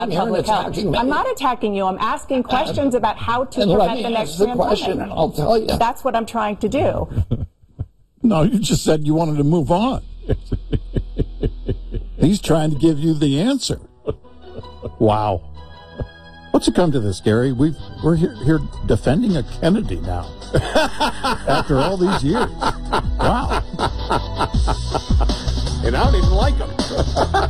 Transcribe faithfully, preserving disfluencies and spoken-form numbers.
I'm public health. I'm not attacking you. I'm asking questions about how to and prevent let me the next ask the reemployment. question, and I'll tell you. That's what I'm trying to do. No, you just said you wanted to move on. He's trying to give you the answer. Wow. What's it come to this, Gary? We've, we're here, here defending a Kennedy now. After all these years. Wow. And I don't even like him.